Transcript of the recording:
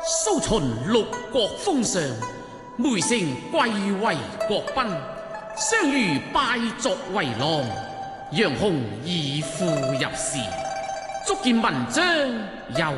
蘇秦六國封相，梅城貴為國賓。相遇拜作為郎，楊雄以父入仕，足見文章有